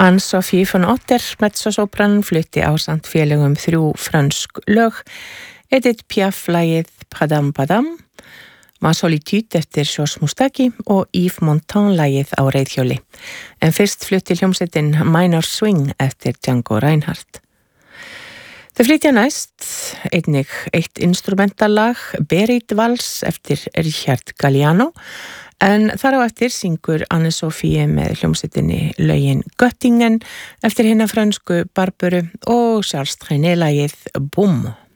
Anne-Sophie von Otter, mezzosopran, flutti ásamt félögum 3 frönsk lög, Edith Piaf-lagið Padam Padam, Ma Solitude eftir Georges Moustaki og Yves Montand-lagið Á reiðhjóli. En fyrst flutti hljómsveitin Minor Swing eftir Django Reinhardt. Þau flytja næst einnig eitt instrumentallag, Berit Vals eftir Richard Galliano, en þar á eftir syngur Anne-Sophie með hljómsveitinni lögin Göttingen eftir hina frönsku Barbaru og Charles Trenet-lagið Boom.